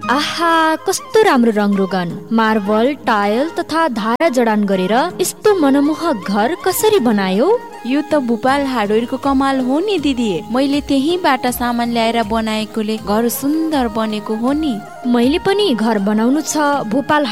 आहा, कस्तो राम्रो रङ रोगन, marble, tile तथा धारा जडान गरेर यस्तो मनमोहक घर कसरी बनायो? यो त भोपाल हार्डवेयरको कमाल हो नि दिदी। मैले त्यहीँबाट सामान ल्याएर बनाएकोले घर सुन्दर बनेको हो नि। मैले पनि घर बनाउनु छ, भोपाल